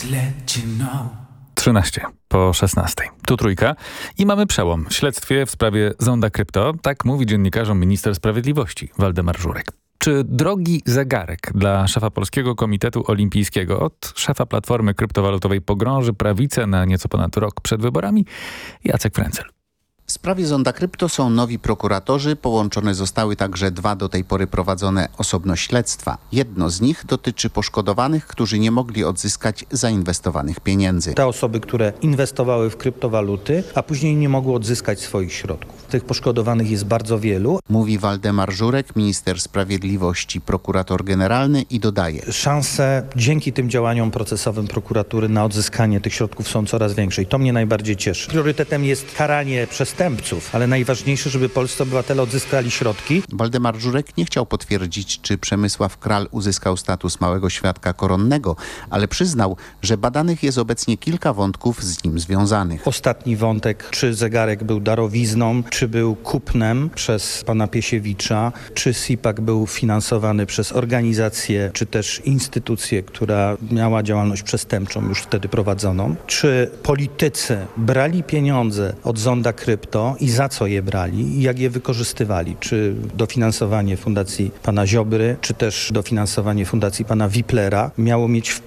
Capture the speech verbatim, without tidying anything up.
trzynaście po szesnastej. Tu Trójka i mamy przełom w śledztwie w sprawie Zonda Krypto. Tak mówi dziennikarzom minister sprawiedliwości Waldemar Żurek. Czy drogi zegarek dla szefa Polskiego Komitetu Olimpijskiego od szefa Platformy Kryptowalutowej pogrąży prawicę na nieco ponad rok przed wyborami? Jacek Frencel. W sprawie Zonda Krypto są nowi prokuratorzy, połączone zostały także dwa do tej pory prowadzone osobno śledztwa. Jedno z nich dotyczy poszkodowanych, którzy nie mogli odzyskać zainwestowanych pieniędzy. Te osoby, które inwestowały w kryptowaluty, a później nie mogły odzyskać swoich środków. Tych poszkodowanych jest bardzo wielu. Mówi Waldemar Żurek, minister sprawiedliwości, prokurator generalny i dodaje: Szanse dzięki tym działaniom procesowym prokuratury na odzyskanie tych środków są coraz większe i to mnie najbardziej cieszy. Priorytetem jest karanie przestępców, ale najważniejsze, żeby polscy obywatele odzyskali środki. Waldemar Żurek nie chciał potwierdzić, czy Przemysław Kral uzyskał status małego świadka koronnego, ale przyznał, że badanych jest obecnie kilka wątków z nim związanych. Ostatni wątek, czy zegarek był darowizną, czy był kupnem przez pana Piesiewicza, czy SIPAK był finansowany przez organizację, czy też instytucję, która miała działalność przestępczą już wtedy prowadzoną, czy politycy brali pieniądze od Zonda Krypto i za co je brali i jak je wykorzystywali, czy dofinansowanie fundacji pana Ziobry, czy też dofinansowanie fundacji pana Wiplera miało mieć wpływ